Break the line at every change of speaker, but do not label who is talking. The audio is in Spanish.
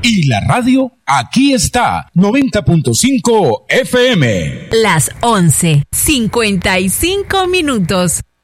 Y la radio aquí está, 90.5 FM.
Las 11:55.